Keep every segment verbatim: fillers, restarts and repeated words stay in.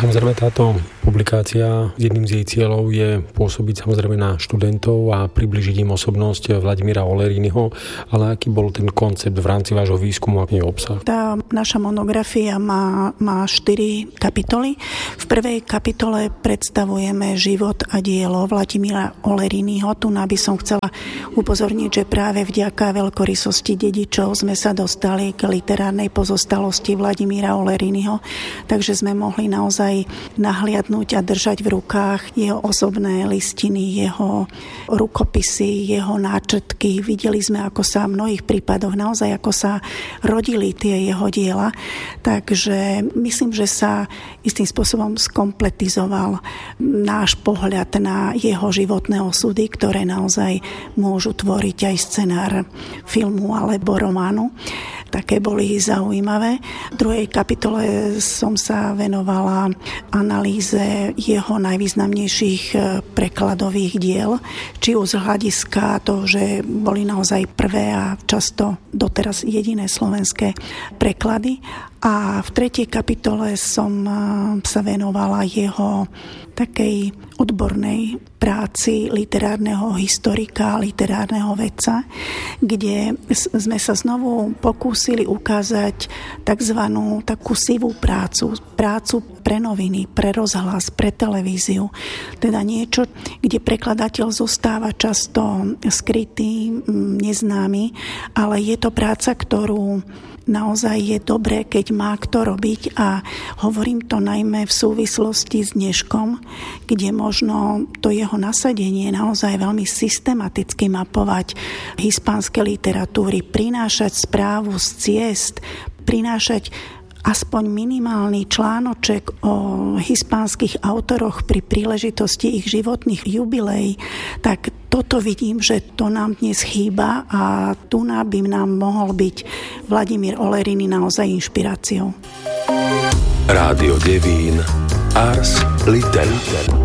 Samozrejme táto publikácia, jedným z jej cieľov je pôsobiť samozrejme na študentov a približiť im osobnosť Vladimíra Olerínyho, ale aký bol ten koncept v rámci vášho výskumu a jej obsah? Tá naša monografia má, má štyri kapitoly. V prvej kapitole predstavujeme život a dielo Vladimíra Olerínyho. Tu by som chcela upozorniť, že práve vďaka veľkorysosti dedičov sme sa dostali k literárnej pozostalosti Vladimíra Olerínyho, takže sme mohli naozaj nahliadnúť a držať v rukách jeho osobné listiny, jeho rukopisy, jeho náčrtky. Videli sme, ako sa v mnohých prípadoch naozaj, ako sa rodili tie jeho diela. Takže myslím, že sa istým spôsobom skompletizoval náš pohľad na jeho životné osudy, ktoré naozaj môžu tvoriť aj scenár filmu alebo románu. Také boli zaujímavé. V druhej kapitole som sa venovala analýze jeho najvýznamnejších prekladových diel, či už z hľadiska toho, že boli naozaj prvé a často doteraz jediné slovenské preklady. A v tretej kapitole som sa venovala jeho takej odbornej práci literárneho historika, literárneho vedca, kde sme sa znovu pokúsili ukázať takzvanú takú sivú prácu, prácu pre noviny, pre rozhlas, pre televíziu. Teda niečo, kde prekladateľ zostáva často skrytý, neznámy, ale je to práca, ktorú naozaj je dobré, keď má kto robiť, a hovorím to najmä v súvislosti s dneškom, kde možno to jeho nasadenie naozaj veľmi systematicky mapovať hispánske literatúry, prinášať správu z ciest, prinášať aspoň minimálny článoček o hispánskych autoroch pri príležitosti ich životných jubileí, tak toto vidím, že to nám dnes chýba a tu by nám mohol byť Vladimír Oleríny naozaj inšpiráciou. Rádio Devín, Ars Literae.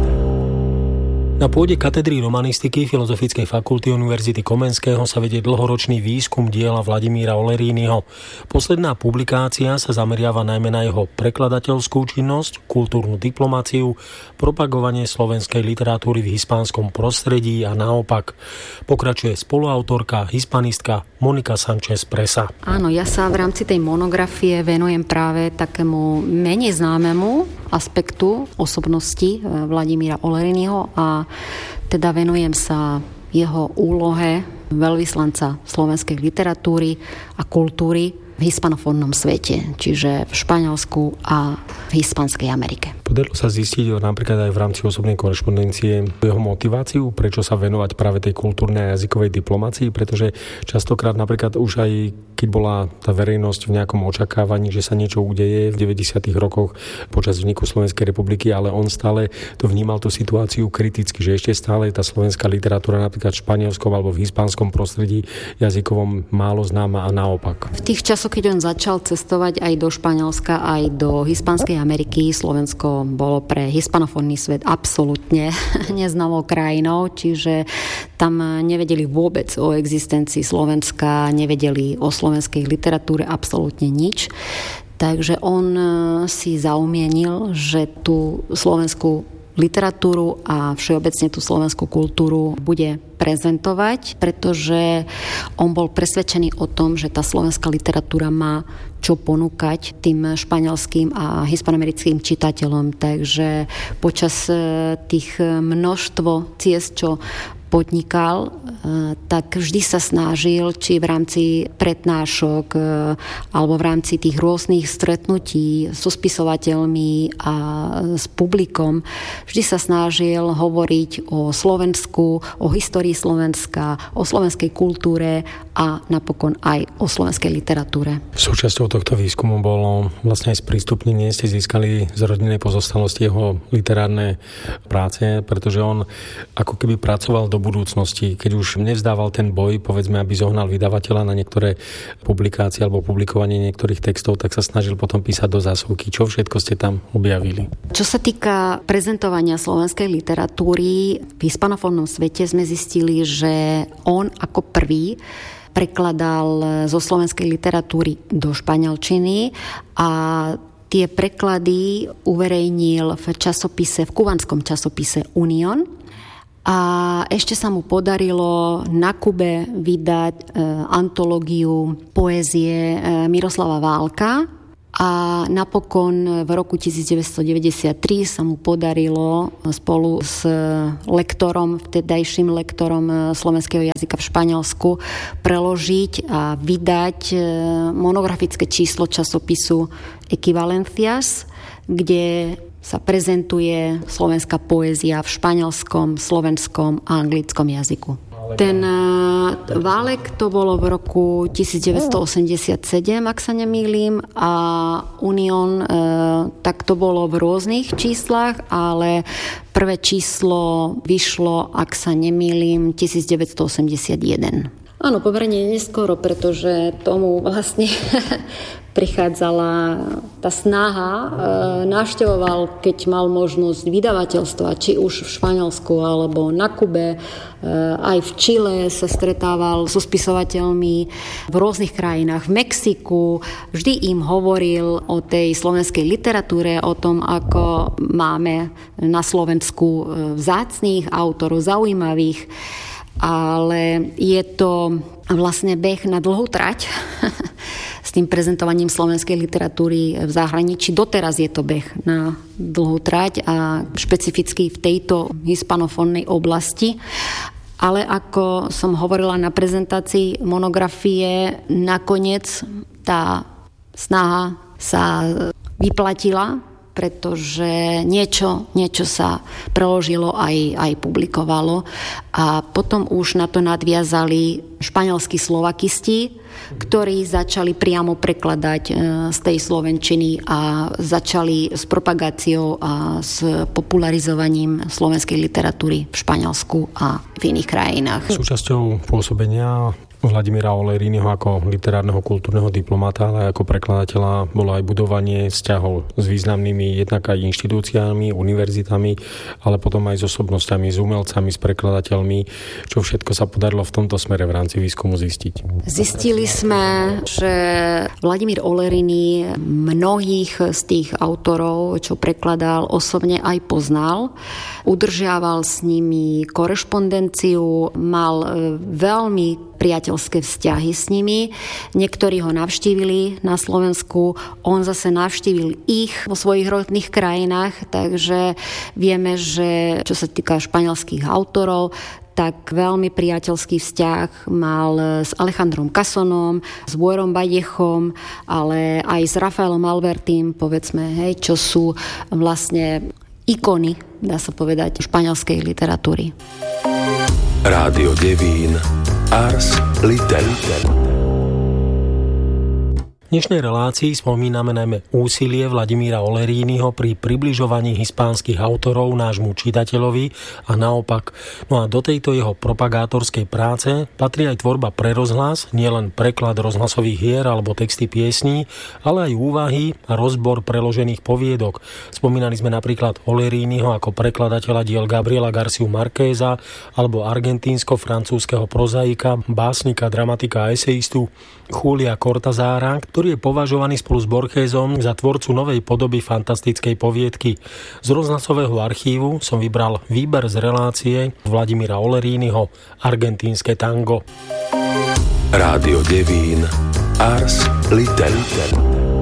Na pôde katedry romanistiky Filozofickej fakulty Univerzity Komenského sa vedie dlhoročný výskum diela Vladimíra Olerínyho. Posledná publikácia sa zameriava najmä na jeho prekladateľskú činnosť, kultúrnu diplomáciu, propagovanie slovenskej literatúry v hispánskom prostredí a naopak. Pokračuje spoluautorka, hispanistka Monika Sanchez Presa. Áno, ja sa v rámci tej monografie venujem práve takému menej známemu aspektu osobnosti Vladimíra Olerínyho a teda venujem sa jeho úlohe veľvyslanca slovenskej literatúry a kultúry v hispanofónnom svete, čiže v Španielsku a v Hispánskej Amerike. Podarilo sa zistiť napríklad aj v rámci osobnej korešpondencie jeho motiváciu, prečo sa venovať práve tej kultúrnej a jazykovej diplomácii, pretože častokrát napríklad už aj keď bola tá verejnosť v nejakom očakávaní, že sa niečo udeje v deväťdesiatych rokoch počas vzniku Slovenskej republiky, ale on stále to vnímal tú situáciu kriticky, že ešte stále tá slovenská literatúra napríklad v španielskom alebo v hispánskom prostredí jazykovom málo známa a naopak. V tých časoch, keď on začal cestovať aj do Španielska, aj do Hispánskej Ameriky, Slovensko bolo pre hispanofónny svet absolútne neznámou krajinou, čiže tam nevedeli vôbec o existencii Slovenska, nevedeli o slovenskej literatúre absolútne nič. Takže on si zaumienil, že tú slovenskú literatúru a všeobecne tú slovenskú kultúru bude prezentovať, pretože on bol presvedčený o tom, že tá slovenská literatúra má čo ponúkať tým španielským a hispanoamerickým čitateľom. Takže počas tých množstvo ciest, čo podnikal, tak vždy sa snažil, či v rámci prednášok alebo v rámci tých rôznych stretnutí so spisovateľmi a s publikom, vždy sa snažil hovoriť o Slovensku, o histórii Slovenska, o slovenskej kultúre a napokon aj o slovenskej literatúre. Súčasťou tohto výskumu bolo vlastne aj sprístupnenie, ste získali z rodinnej pozostalosti jeho literárne práce, pretože on ako keby pracoval do budúcnosti. Keď už nevzdával ten boj, povedzme, aby zohnal vydavateľa na niektoré publikácie alebo publikovanie niektorých textov, tak sa snažil potom písať do zásuvky. Čo všetko ste tam objavili? Čo sa týka prezentovania slovenskej literatúry v hispanofónnom svete, sme zistili, že on ako prvý prekladal zo slovenskej literatúry do španielčiny a Tie preklady uverejnil v časopise, v kubanskom časopise Unión. A ešte sa mu podarilo na Kube vydať e, antológiu poézie e, Miroslava Válka. A napokon v roku devätnásťstodeväťdesiattri sa mu podarilo spolu s lektorom, vtedajším lektorom slovenského jazyka v Španielsku preložiť a vydať monografické číslo časopisu Equivalencias, kde sa prezentuje slovenská poézia v španielskom, slovenskom a anglickom jazyku. Ten Válek to bolo v roku devätnásťstoosemdesiatsedem, ak sa nemýlim, a Unión tak to bolo v rôznych číslach, ale prvé číslo vyšlo, ak sa nemýlim, devätnásťstoosemdesiatjeden. Áno, pomerne neskoro, pretože tomu vlastne prichádzala tá snaha, e, navštevoval, keď mal možnosť vydavateľstva, či už v Španielsku alebo na Kube, e, aj v Čile sa stretával so spisovateľmi v rôznych krajinách, v Mexiku. Vždy im hovoril o tej slovenskej literatúre, o tom, ako máme na Slovensku vzácnych autorov, zaujímavých, ale je to vlastne beh na dlhú trať s tým prezentovaním slovenskej literatúry v zahraničí. Doteraz je to beh na dlhú trať a špecificky v tejto hispanofónnej oblasti. Ale ako som hovorila na prezentácii monografie, nakoniec tá snaha sa vyplatila, pretože niečo, niečo sa preložilo aj, aj publikovalo. A potom už na to nadviazali španielskí slovakisti, ktorí začali priamo prekladať z tej slovenčiny a začali s propagáciou a s popularizovaním slovenskej literatúry v Španielsku a v iných krajinách. Súčasťou pôsobenia Vladimíra Olerínyho ako literárneho kultúrneho diplomata, ale ako prekladateľa bolo aj budovanie vzťahov s významnými jednak aj inštitúciami, univerzitami, ale potom aj s osobnosťami, s umelcami, s prekladateľmi. Čo všetko sa podarilo v tomto smere v rámci výskumu zistiť? Zistili sme, že Vladimír Oleríny mnohých z tých autorov, čo prekladal, osobne aj poznal. Udržiaval s nimi korešpondenciu, mal veľmi priateľské vzťahy s nimi. Niektorí ho navštívili na Slovensku, on zase navštívil ich vo svojich rodných krajinách, takže vieme, že čo sa týka španielských autorov, tak veľmi priateľský vzťah mal s Alejandrom Casonom, s Buerom Vallejom, ale aj s Rafaelom Albertim, povedzme, hej, čo sú vlastne ikony, dá sa povedať, španielskej literatúry. Rádio Devín, Ars Literatura. V dnešnej relácii spomíname najmä úsilie Vladimíra Olerínyho pri približovaní hispánskych autorov nášmu čitateľovi a naopak. No a do tejto jeho propagátorskej práce patrí aj tvorba pre rozhlas, nielen preklad rozhlasových hier alebo texty piesní, ale aj úvahy a rozbor preložených poviedok. Spomínali sme napríklad Olerínyho ako prekladateľa diel Gabriela Garciu Marqueza alebo argentínsko-francúzskeho prozaika, básnika, dramatika a eseistu Julia Cortazára, ktorý je považovaný spolu s Borgesom za tvorcu novej podoby fantastickej poviedky. Z rozhlasového archívu som vybral výber z relácie Vladimíra Olerínyho Argentínske tango. Rádio Devín, Ars Literatura.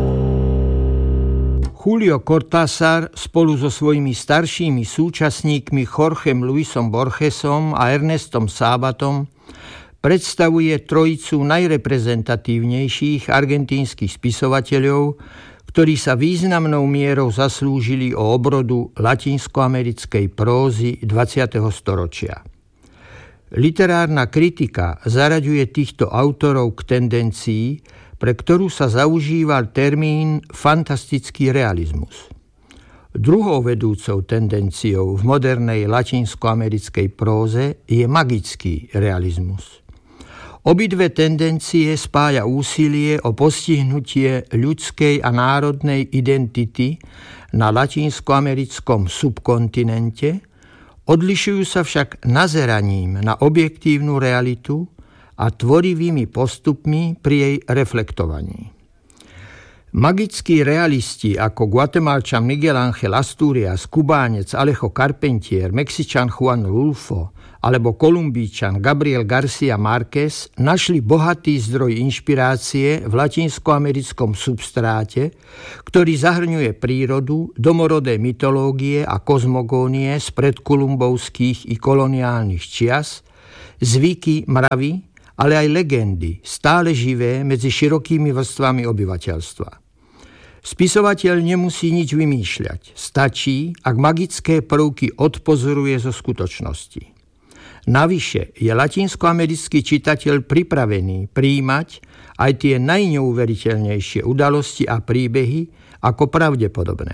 Julio Cortázar spolu so svojimi staršími súčasníkmi Jorgem Luisom Borgesom a Ernestom Sábatom predstavuje trojicu najreprezentatívnejších argentínskych spisovateľov, ktorí sa významnou mierou zaslúžili o obrodu latinskoamerickej prózy dvadsiateho storočia. Literárna kritika zaraďuje týchto autorov k tendencii, pre ktorú sa zaužíval termín fantastický realizmus. Druhou vedúcou tendenciou v modernej latinskoamerickej próze je magický realizmus. Obidve tendencie spája úsilie o postihnutie ľudskej a národnej identity na latinskoamerickom subkontinente, odlišujú sa však nazeraním na objektívnu realitu a tvorivými postupmi pri jej reflektovaní. Magickí realisti ako Guatemalčan Miguel Ángel Asturias, Kubánec Alejo Carpentier, Mexičan Juan Rulfo alebo Kolumbíčan Gabriel García Márquez našli bohatý zdroj inšpirácie v latinskoamerickom substráte, ktorý zahrňuje prírodu, domorodé mytológie a kozmogónie z predkolumbovských i koloniálnych čias, zvyky, mravy, ale aj legendy, stále živé medzi širokými vrstvami obyvateľstva. Spisovateľ nemusí nič vymýšľať. Stačí, ak magické prvky odpozoruje zo skutočnosti. Navyše je latinskoamerický čitateľ pripravený prijímať aj tie najneuveriteľnejšie udalosti a príbehy ako pravdepodobné.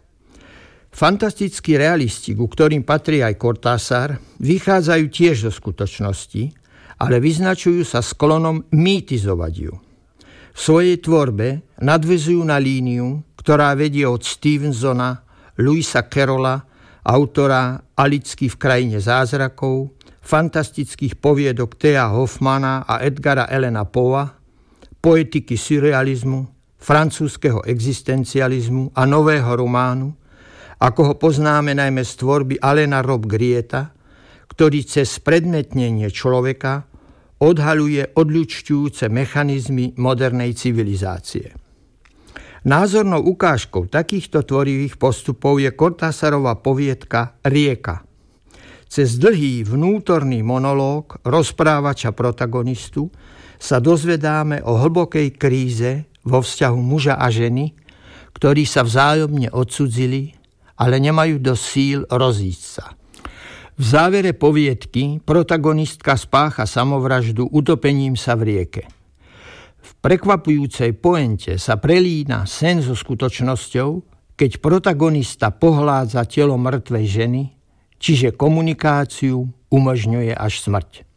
Fantastickí realisti, ku ktorým patrí aj Cortázar, vychádzajú tiež zo skutočnosti, ale vyznačujú sa sklonom mýtizovať ju. V svojej tvorbe nadväzujú na líniu, ktorá vedie od Stevensona, Lewisa Carrolla, autora Alicky v krajine zázrakov, fantastických poviedok Thea Hoffmana a Edgara Allena Poea, poetiky surrealizmu, francúzskeho existencializmu a nového románu, ako ho poznáme najmä z tvorby Alena Rob Grieta, ktorý cez predmetnenie človeka odhaľuje odľučťujúce mechanizmy modernej civilizácie. Názornou ukážkou takýchto tvorivých postupov je Cortázarova poviedka Rieka. Cez dlhý vnútorný monológ rozprávača protagonistu sa dozvedáme o hlbokej kríze vo vzťahu muža a ženy, ktorí sa vzájomne odcudzili, ale nemajú dosť síl rozísť sa. V závere poviedky protagonistka spácha samovraždu utopením sa v rieke. V prekvapujúcej pointe sa prelína sen so skutočnosťou, keď protagonista pohládza telo mŕtvej ženy, čiže komunikáciu umožňuje až smrť.